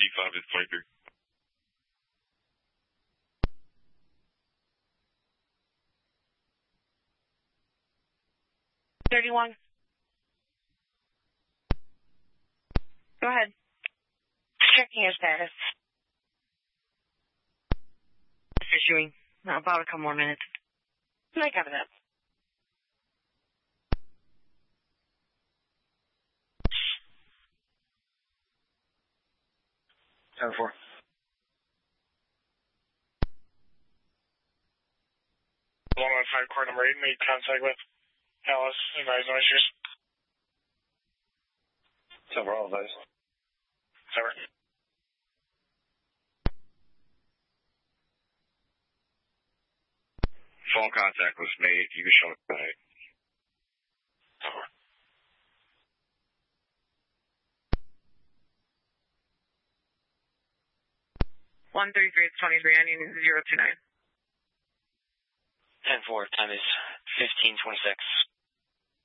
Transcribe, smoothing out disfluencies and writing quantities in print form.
D5 is 23. $31. Go ahead. Checking your status. Issuing. About a couple more minutes. I cover that. Tower 4. One on 5 core number 8 made contact with Alice. Advise no issues. Overall advice. Over. Phone contact was made. You can show it tonight. Over. $133, it's 23. I need 029. 10-4. Time is 15:26.